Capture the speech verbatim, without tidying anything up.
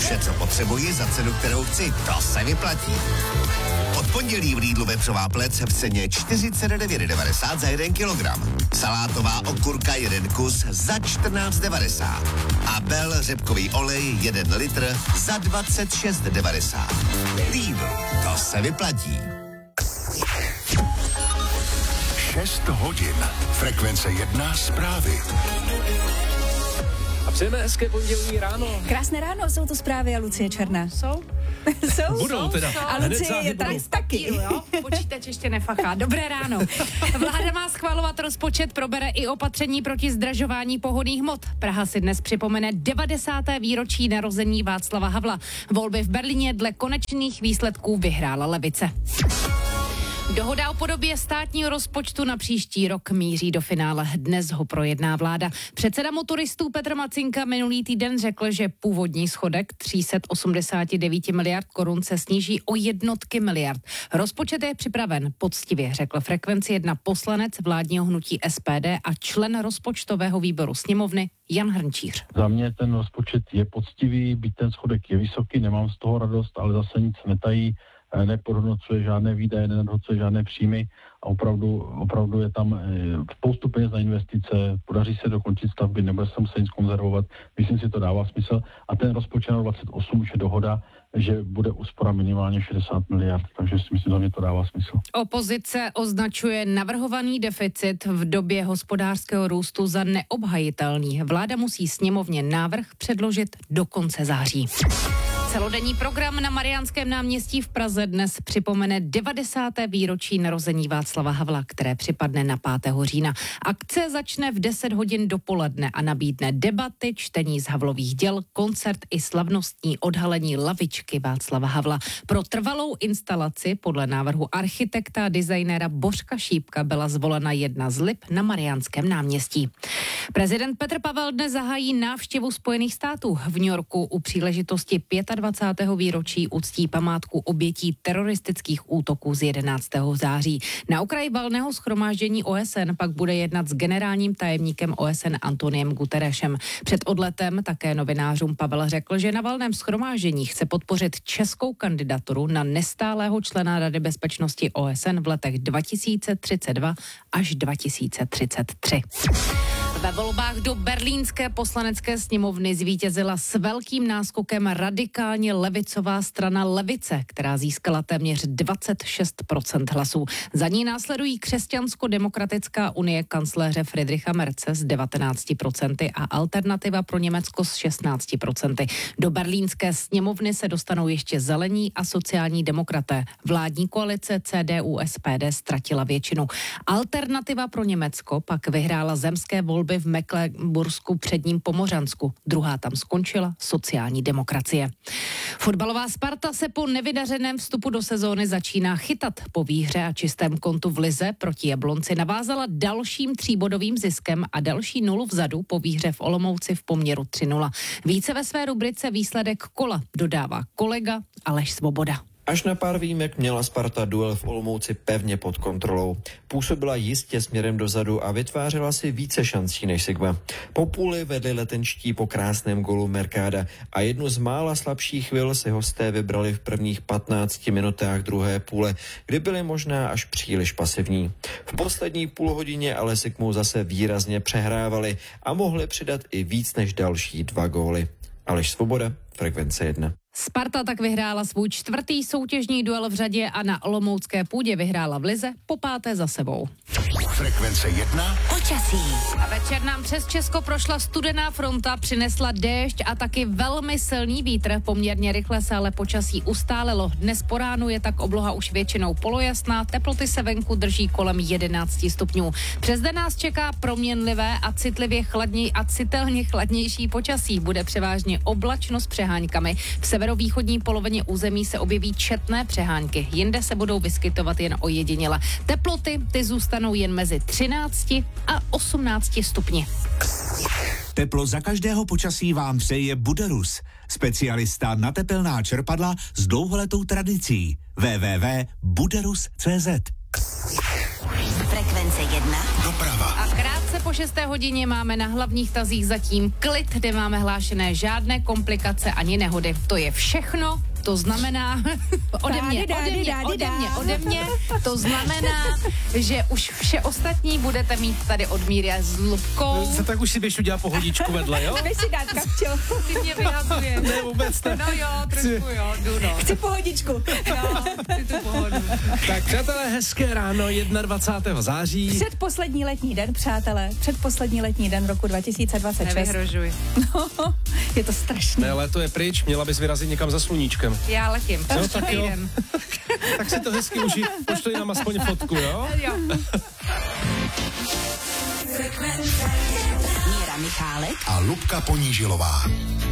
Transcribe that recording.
Vše, co potřebuji za cenu, kterou chci. To se vyplatí. Od pondělí v Lidlu vepřová plec v ceně čtyřicet devět devadesát za jeden kilogram. Salátová okurka jeden kus za čtrnáct devadesát. A Bell řepkový olej jeden litr za dvacet šest devadesát. Lidl, to se vyplatí. šest hodin. Frekvence jedna zprávy. A přejeme hezké pondělí ráno. Krásné ráno, jsou to zprávy a Lucie Černá. Jsou? jsou? Budou teda. A Lucie je tady taky. Jo? Počítač ještě nefachá. Dobré ráno. Vláda má schvalovat rozpočet, probere i opatření proti zdražování pohonných hmot. Praha si dnes připomene devadesáté výročí narození Václava Havla. Volby v Berlíně dle konečných výsledků vyhrála levice. Dohoda o podobě státního rozpočtu na příští rok míří do finále. Dnes ho projedná vláda. Předseda motoristů Petr Macinka minulý týden řekl, že původní schodek tři sta osmdesát devět miliard korun se sníží o jednotky miliard. Rozpočet je připraven poctivě, řekl Frekvenci jedna poslanec vládního hnutí S P D a člen rozpočtového výboru sněmovny Jan Hrnčíř. Za mě ten rozpočet je poctivý, byť ten schodek je vysoký, nemám z toho radost, ale zase nic netají. Nepodhodnocuje žádné výdaje, nenadhodnocuje žádné příjmy a opravdu, opravdu je tam spoustu peněz na investice, podaří se dokončit stavby, nebude se muset nic konzervovat, myslím si, to dává smysl. A ten rozpočet na dvacet osm už je dohoda, že bude úspora minimálně šedesát miliard, takže si myslím, že mě to dává smysl. Opozice označuje navrhovaný deficit v době hospodářského růstu za neobhajitelný. Vláda musí sněmovně návrh předložit do konce září. Celodenní program na Mariánském náměstí v Praze dnes připomene devadesáté výročí narození Václava Havla, které připadne na pátého října. Akce začne v deset hodin dopoledne a nabídne debaty, čtení z Havlových děl, koncert i slavnostní odhalení lavičky Václava Havla. Pro trvalou instalaci podle návrhu architekta a designéra Bořka Šípka byla zvolena jedna z lip na Mariánském náměstí. Prezident Petr Pavel dnes zahájí návštěvu Spojených států. V New Yorku u příležitosti dvacátého pátého výročí uctí památku obětí teroristických útoků z jedenáctého září. Na okraji valného shromáždění O S N pak bude jednat s generálním tajemníkem O S N Antoniem Guterresem. Před odletem také novinářům Pavel řekl, že na valném shromáždění chce podpořit českou kandidaturu na nestálého člena Rady bezpečnosti O S N v letech dva tisíce třicet dva až dva tisíce třicet tři. Ve volbách do berlínské poslanecké sněmovny zvítězila s velkým náskokem radikálně levicová strana Levice, která získala téměř dvacet šest procent hlasů. Za ní následují Křesťansko-demokratická unie kancléře Friedricha Merze s devatenácti procenty a Alternativa pro Německo s šestnácti procenty. Do berlínské sněmovny se dostanou ještě zelení a sociální demokraté. Vládní koalice C D U S P D ztratila většinu. Alternativa pro Německo pak vyhrála zemské volby v Mecklenbursku předním Pomořansku. Druhá tam skončila sociální demokracie. Fotbalová Sparta se po nevydařeném vstupu do sezóny začíná chytat. Po výhře a čistém kontu v lize proti Jablonci navázala dalším tříbodovým ziskem a další nulu vzadu po výhře v Olomouci v poměru tři nula. Více ve své rubrice Výsledek kola dodává kolega Aleš Svoboda. Až na pár výjimek měla Sparta duel v Olomouci pevně pod kontrolou. Působila jistě směrem dozadu a vytvářela si více šancí než Sigma. Po půli vedli letenčtí po krásném golu Mercada a jednu z mála slabších chvil si hosté vybrali v prvních patnácti minutách druhé půle, kdy byli možná až příliš pasivní. V poslední půlhodině ale Sigmu zase výrazně přehrávali a mohli přidat i víc než další dva góly. Aleš Svoboda, Frekvence jedna. Sparta tak vyhrála svůj čtvrtý soutěžní duel v řadě a na olomoucké půdě vyhrála v lize po páté za sebou. Frekvence jedna. Počasí. A večer nám přes Česko prošla studená fronta, přinesla déšť a taky velmi silný vítr. Poměrně rychle se ale počasí ustálilo. Dnes po ránu je tak obloha už většinou polojasná, teploty se venku drží kolem jedenácti stupňů. Přes den nás čeká proměnlivé a citlivě chladnější a citelně chladnější počasí. Bude převážně oblačno s přeháňkami. V severovýchodní polovině území se objeví četné přehánky. Jinde se budou vyskytovat jen ojediněle. Teploty ty zůstanou jen mezi třinácti a osmnácti stupni. Teplo za každého počasí vám přeje Buderus, specialista na tepelná čerpadla s dlouholetou tradicí. w w w tečka buderus tečka c z Frekvence jedna. doprava. A krátce po šesté hodině máme na hlavních tazích zatím klid, nemáme hlášené žádné komplikace ani nehody. To je všechno. To znamená, ode mě, ode mě, ode mě, ode mě, to znamená, že už vše ostatní budete mít tady od Míry s Lubkou. No, tak už si běž udělat pohodičku vedle, jo? Běž si dát kapčo. Ty mě vyhazuješ. Ne, vůbec ne. No jo, trošku jo, jdu no. Chci pohodičku. No, chci tu pohodu. Tak přátelé, hezké ráno, dvacátého prvního září. Předposlední letní den, přátelé. Předposlední letní den roku dva tisíce dvacet šest. Nevyhrožuj. No, je to strašné. Ne, léto je pryč, měla bys vyrazit někam za sluníčkem. Já letím. No tak jo. Tak si to hezky užij, pošli nám aspoň fotku, jo? Jo. A Lubka Ponížilová.